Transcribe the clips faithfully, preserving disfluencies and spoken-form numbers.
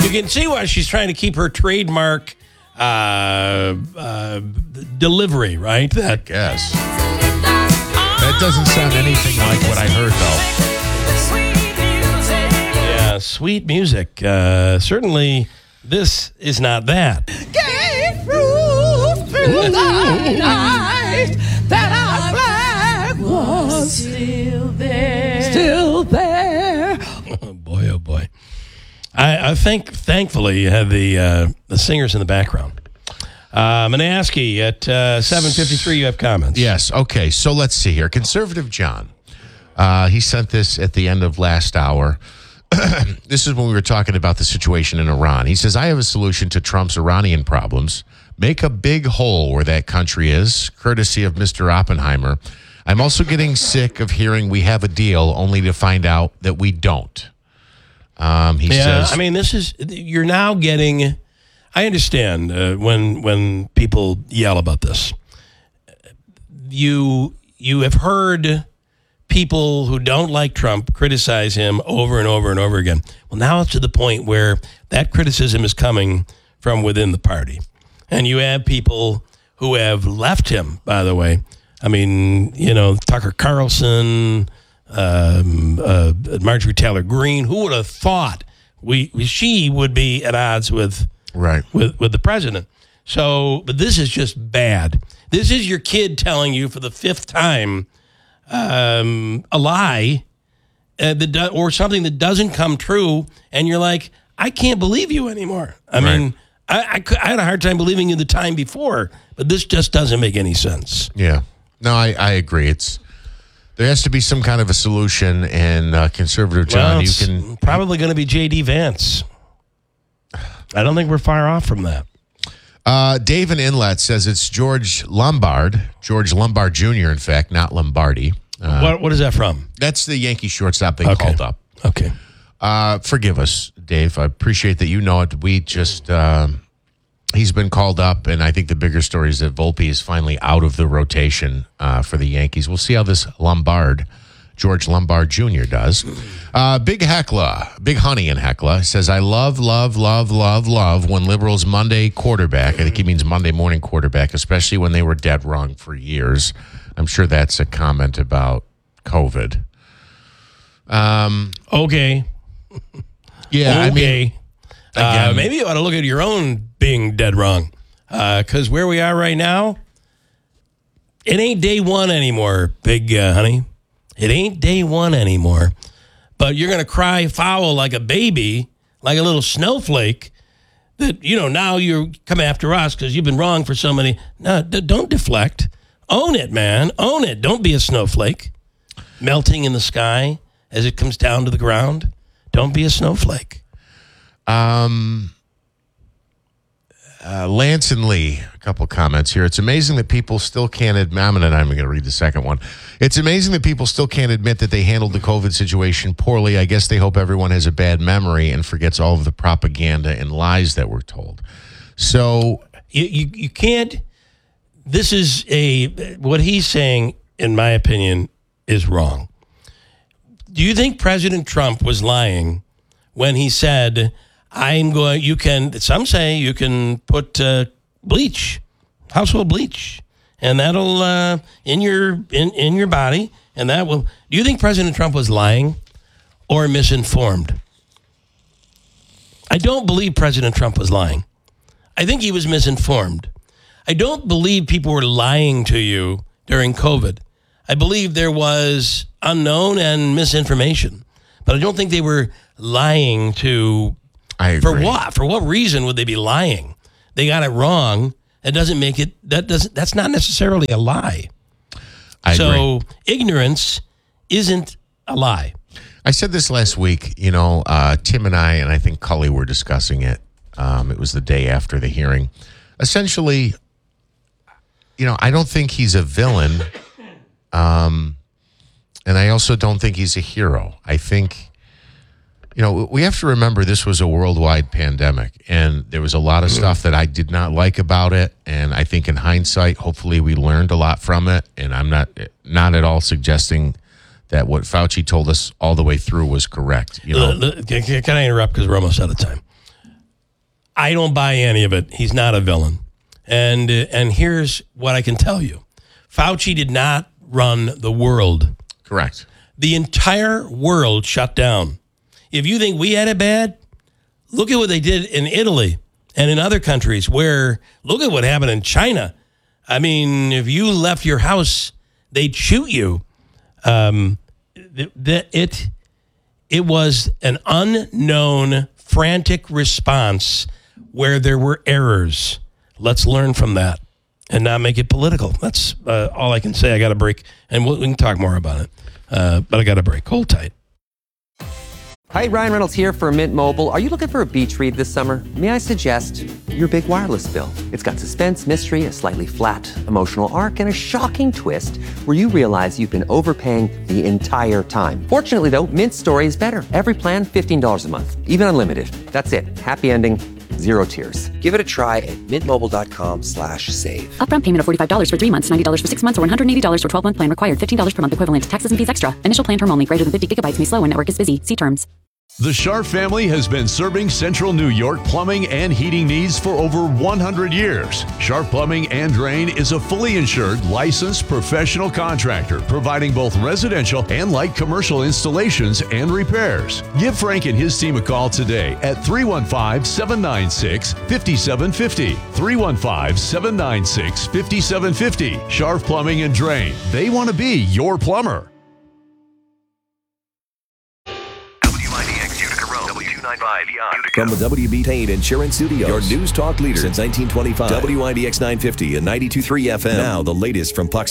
You can see why she's trying to keep her trademark uh, uh, delivery, right? I That guess. That doesn't sound anything like what I heard, though. yeah, sweet music. Uh, certainly, this is not that. Gave proof through the night that our flag was still there. Still there. Oh boy, oh boy. I, I think, thankfully, you have the uh, the singers in the background. Uh, Manaski at uh, seven fifty-three, you have comments. Yes. Okay. So let's see here. Conservative John. Uh, he sent this at the end of last hour. This is when we were talking about the situation in Iran. He says, I have a solution to Trump's Iranian problems. Make a big hole where that country is, courtesy of Mister Oppenheimer. I'm also getting sick of hearing we have a deal only to find out that we don't. Um, he Yeah, says, I mean, this is, you're now getting, I understand uh, when when people yell about this. You you have heard people who don't like Trump criticize him over and over and over again. Well, now it's to the point where that criticism is coming from within the party. And you have people who have left him, by the way. I mean, you know, Tucker Carlson, um, uh, Marjorie Taylor Greene. Who would have thought we she would be at odds with right. with with the president? So, but this is just bad. This is your kid telling you for the fifth time um, a lie uh, that do, or something that doesn't come true, and you're like, I can't believe you anymore. I Right. mean, I, I, cou- I had a hard time believing you the time before, but this just doesn't make any sense. Yeah. No, I, I agree. It's there has to be some kind of a solution, and uh, Conservative John, Well, you it's can probably going to be J D Vance. I don't think we're far off from that. Uh, Dave in Inlet says it's George Lombard, George Lombard Junior, in fact, not Lombardi. Uh, what what is that from? that's the Yankee shortstop they Okay. called up. Okay. Uh, forgive us, Dave. I appreciate that you know it. We just, um, he's been called up, and I think the bigger story is that Volpe is finally out of the rotation uh, for the Yankees. We'll see how this Lombard, George Lombard Junior does. Uh, Big Heckla, Big Honey in Heckla says, I love, love, love, love, love when liberals Monday quarterback, I think he means Monday morning quarterback, especially when they were dead wrong for years. I'm sure that's a comment about COVID. Um, Okay. yeah, I mean, okay. uh, again- maybe you ought to look at your own being dead wrong. Because where we are right now, it ain't day one anymore, big uh, honey. It ain't day one anymore. But you're going to cry foul like a baby, like a little snowflake, that, you know, now you come after us because you've been wrong for so many. No, d- don't deflect. Own it, man. Own it. Don't be a snowflake melting in the sky as it comes down to the ground. Don't be a snowflake. Um, uh, Lance and Lee, a couple comments here. It's amazing that people still can't admit, I'm not even going to read the second one. It's amazing that people still can't admit that they handled the COVID situation poorly. I guess they hope everyone has a bad memory and forgets all of the propaganda and lies that were told. So You, you, you can't, this is a, what he's saying, in my opinion, is wrong. Do you think President Trump was lying when he said, I'm going, you can, some say you can put uh, bleach, household bleach, and that'll, uh, in your, in, in your body, and that will, do you think President Trump was lying or misinformed? I don't believe President Trump was lying. I think he was misinformed. I don't believe people were lying to you during COVID. I believe there was unknown and misinformation, but I don't think they were lying to. I agree. For what? For what reason would they be lying? They got it wrong. That doesn't make it. That doesn't. That's not necessarily a lie. I so agree. ignorance isn't a lie. I said this last week, you know, uh, Tim and I, and I think Cully were discussing it. Um, it was the day after the hearing. Essentially, you know, I don't think he's a villain. Um, and I also don't think he's a hero. I think, you know, we have to remember this was a worldwide pandemic, and there was a lot of stuff that I did not like about it. And I think in hindsight, hopefully we learned a lot from it. And I'm not, not at all suggesting that what Fauci told us all the way through was correct. You know, Uh, Can I interrupt because we're almost out of time? I don't buy any of it. He's not a villain. And, uh, and here's what I can tell you. Fauci did not run the world. Correct. The entire world shut down. If you think we had it bad, look at what they did in Italy and in other countries where, look at what happened in China. I mean, if you left your house, they'd shoot you. Um, it, it, it was an unknown, frantic response where there were errors. Let's learn from that and not make it political. That's uh, all I can say. I got a break, and we'll, we can talk more about it. Uh, but I got a break. Hold tight. Hi, Ryan Reynolds here for Mint Mobile. Are you looking for a beach read this summer? May I suggest your big wireless bill? It's got suspense, mystery, a slightly flat, emotional arc, and a shocking twist where you realize you've been overpaying the entire time. Fortunately, though, Mint's story is better. Every plan, fifteen dollars a month, even unlimited. That's it. Happy ending, zero tears. Give it a try at mintmobile.com slash save. Upfront payment of forty-five dollars for three months, ninety dollars for six months, or one hundred eighty dollars for twelve-month plan required. fifteen dollars per month equivalent. Taxes and fees extra. Initial plan term only. Greater than fifty gigabytes may slow when network is busy. See terms. The Scharf family has been serving Central New York plumbing and heating needs for over one hundred years. Scharf Plumbing and Drain is a fully insured, licensed professional contractor providing both residential and light commercial installations and repairs. Give Frank and his team a call today at three one five, seven nine six, five seven five zero. three one five, seven nine six, five seven five zero. Scharf Plumbing and Drain. They want to be your plumber. From the W B Tain Insurance Studios, your news talk leader since nineteen twenty-five. W I D X nine fifty and ninety-two point three F M. Now the latest from Pucks.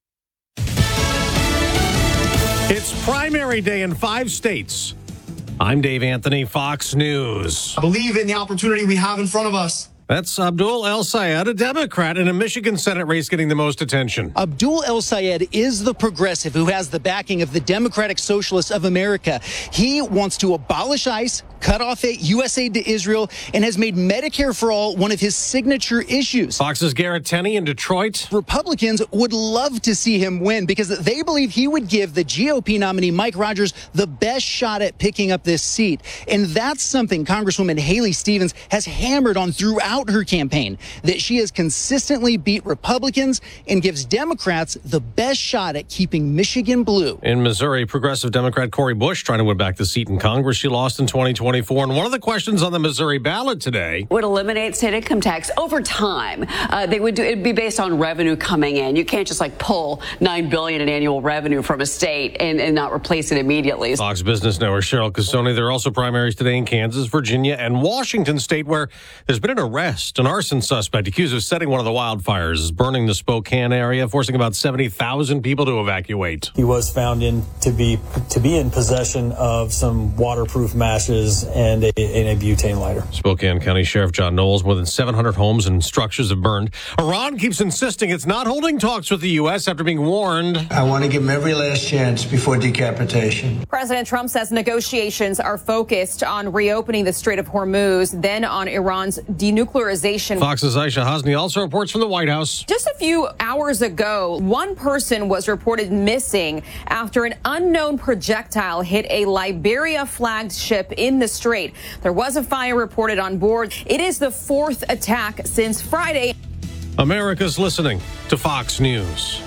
It's primary day in five states. I'm Dave Anthony, Fox News. I believe in the opportunity we have in front of us. That's Abdul El Sayed, a Democrat in a Michigan Senate race getting the most attention. Abdul El Sayed is the progressive who has the backing of the Democratic Socialists of America. He wants to abolish ICE, cut off U S aid to Israel, and has made Medicare for All one of his signature issues. Fox's Garrett Tenney in Detroit. Republicans would love to see him win because they believe he would give the G O P nominee Mike Rogers the best shot at picking up this seat. And that's something Congresswoman Haley Stevens has hammered on throughout her campaign, that she has consistently beat Republicans and gives Democrats the best shot at keeping Michigan blue. In Missouri, progressive Democrat Cori Bush trying to win back the seat in Congress she lost in twenty twenty-four. And one of the questions on the Missouri ballot today would eliminate state income tax over time. Uh, they would do it'd be based on revenue coming in. You can't just like pull nine billion dollars in annual revenue from a state and, and not replace it immediately. Fox Business Network Cheryl Casoni. There are also primaries today in Kansas, Virginia, and Washington State, where there's been an arrest. An arson suspect accused of setting one of the wildfires is burning the Spokane area, forcing about seventy thousand people to evacuate. He was found in to be to be in possession of some waterproof matches and a, and a butane lighter. Spokane County Sheriff John Knowles, more than seven hundred homes and structures have burned. Iran keeps insisting it's not holding talks with the U S after being warned. I want to give them every last chance before decapitation. President Trump says negotiations are focused on reopening the Strait of Hormuz, then on Iran's denuclearization. Fox's Aisha Hasni also reports from the White House. Just a few hours ago, one person was reported missing after an unknown projectile hit a Liberia flagged ship in the Strait. There was a fire reported on board. It is the fourth attack since Friday. America's listening to Fox News.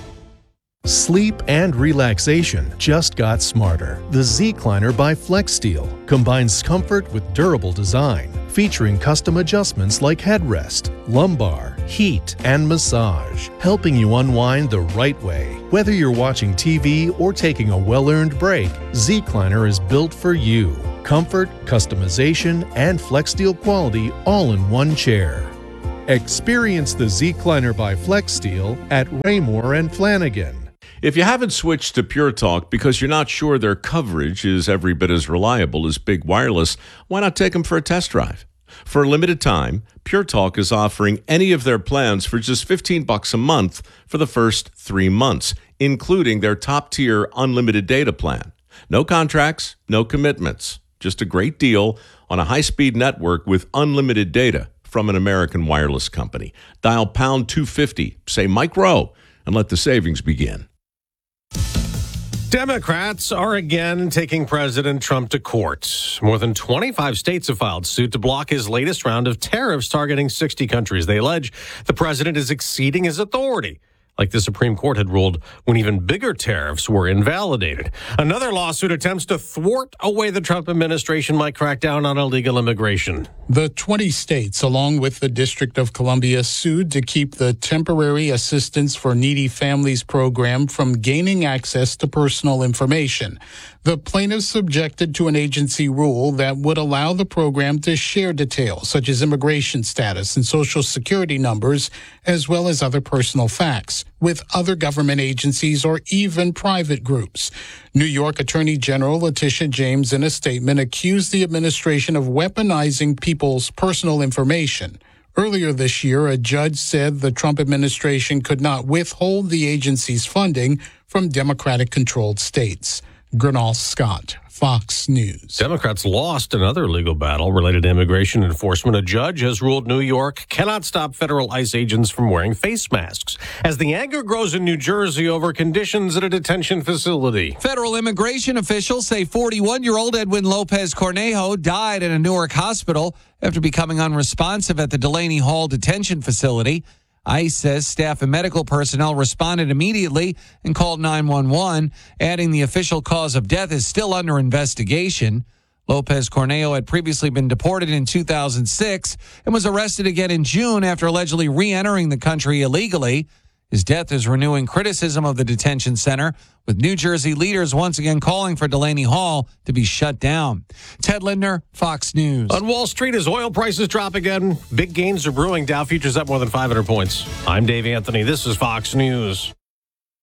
Sleep and relaxation just got smarter. The Zecliner by FlexSteel combines comfort with durable design, featuring custom adjustments like headrest, lumbar, heat, and massage, helping you unwind the right way. Whether you're watching T V or taking a well-earned break, Zecliner is built for you. Comfort, customization, and FlexSteel quality all in one chair. Experience the Zecliner by FlexSteel at Raymore and Flanagan. If you haven't switched to Pure Talk because you're not sure their coverage is every bit as reliable as Big Wireless, why not take them for a test drive? For a limited time, Pure Talk is offering any of their plans for just fifteen bucks a month for the first three months, including their top-tier unlimited data plan. No contracts, no commitments, just a great deal on a high-speed network with unlimited data from an American wireless company. Dial pound two fifty, say Mike Rowe, and let the savings begin. Democrats are again taking President Trump to court. More than twenty-five states have filed suit to block his latest round of tariffs targeting sixty countries. They allege the president is exceeding his authority, like the Supreme Court had ruled when even bigger tariffs were invalidated. Another lawsuit attempts to thwart a way the Trump administration might crack down on illegal immigration. The twenty states, along with the District of Columbia, sued to keep the Temporary Assistance for Needy Families program from gaining access to personal information. The plaintiffs objected to an agency rule that would allow the program to share details such as immigration status and social security numbers, as well as other personal facts, with other government agencies or even private groups. New York Attorney General Letitia James, in a statement, accused the administration of weaponizing people's personal information. Earlier this year, a judge said the Trump administration could not withhold the agency's funding from Democratic-controlled states. Gernal Scott, Fox News. Democrats lost another legal battle related to immigration enforcement. A judge has ruled New York cannot stop federal ICE agents from wearing face masks as the anger grows in New Jersey over conditions at a detention facility. Federal immigration officials say forty-one-year-old Edwin Lopez Cornejo died in a Newark hospital after becoming unresponsive at the Delaney Hall detention facility. ICE says staff and medical personnel responded immediately and called nine one one, adding the official cause of death is still under investigation. Lopez Cornejo had previously been deported in two thousand six and was arrested again in June after allegedly re-entering the country illegally. His death is renewing criticism of the detention center, with New Jersey leaders once again calling for Delaney Hall to be shut down. Ted Lindner, Fox News. On Wall Street, as oil prices drop again, big gains are brewing. Dow futures up more than five hundred points. I'm Dave Anthony. This is Fox News.